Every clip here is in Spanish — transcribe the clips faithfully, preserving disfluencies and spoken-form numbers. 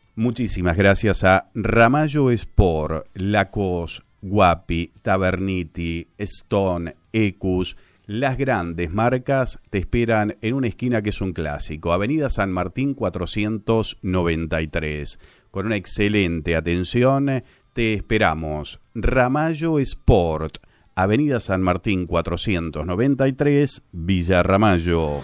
Muchísimas gracias a Ramallo Sport, Lacos, Guapi, Taberniti, Stone, Ecus. Las grandes marcas te esperan en una esquina que es un clásico, Avenida San Martín cuatrocientos noventa y tres. Con una excelente atención te esperamos. Ramallo Sport, Avenida San Martín cuatrocientos noventa y tres, Villa Ramallo.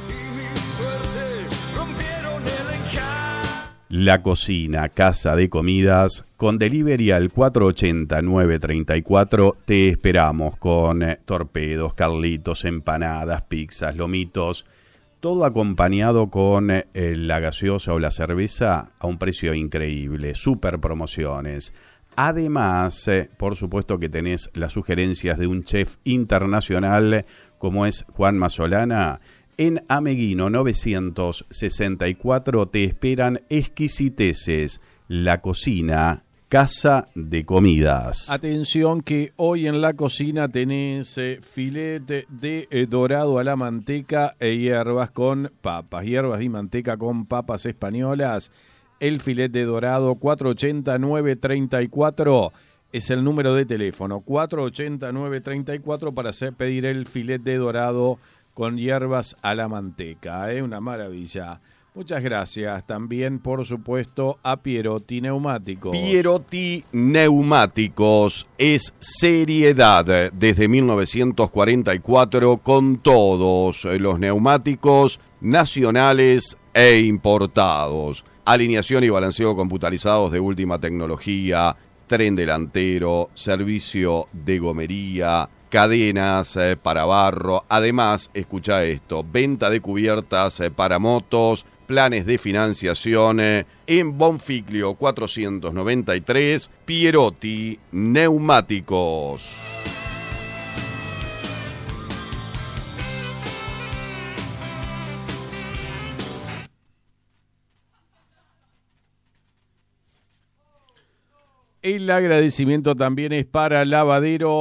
La Cocina, casa de comidas, con delivery al cuatro ochenta, nueve treinta y cuatro, te esperamos con eh, torpedos, carlitos, empanadas, pizzas, lomitos, todo acompañado con eh, la gaseosa o la cerveza a un precio increíble, super promociones. Además, eh, por supuesto que tenés las sugerencias de un chef internacional como es Juan Masolana. En Ameguino novecientos sesenta y cuatro te esperan exquisiteces, La Cocina, casa de comidas. Atención que hoy en La Cocina tenés eh, filete de eh, dorado a la manteca e hierbas con papas, hierbas y manteca con papas españolas. El filete dorado cuatro ochenta, nueve treinta y cuatro es el número de teléfono, cuatro ochenta, nueve treinta y cuatro para hacer pedir el filete dorado con hierbas a la manteca, ¿eh? Una maravilla. Muchas gracias también, por supuesto, a Pierotti Neumáticos. Pierotti Neumáticos es seriedad desde mil novecientos cuarenta y cuatro con todos los neumáticos nacionales e importados. Alineación y balanceo computarizados de última tecnología, tren delantero, servicio de gomería, cadenas eh, para barro. Además, escucha esto, venta de cubiertas eh, para motos, planes de financiación eh, en Bonfiglio cuatrocientos noventa y tres, Pierotti Neumáticos. El agradecimiento también es para Lavadero